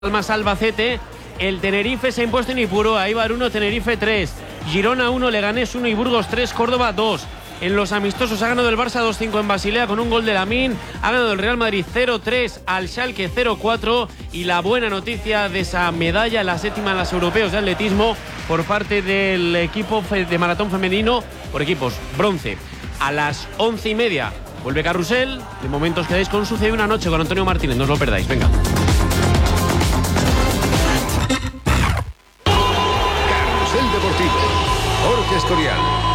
Palmas Albacete, el Tenerife se ha impuesto en Ipurúa, Eibar 1, Tenerife 3, Girona 1, Leganés 1 y Burgos 3, Córdoba 2. En los amistosos ha ganado el Barça 2-5 en Basilea con un gol de Lamine, ha ganado el Real Madrid 0-3 al Schalke 0-4 y la buena noticia de esa medalla, la séptima en los europeos de atletismo por parte del equipo de maratón femenino por equipos, bronce. A las 11:30 vuelve Carrusel, de momento os quedáis con Sucede una noche con Antonio Martínez, no os lo perdáis, venga. Carrusel Deportivo, Jorge Escorial.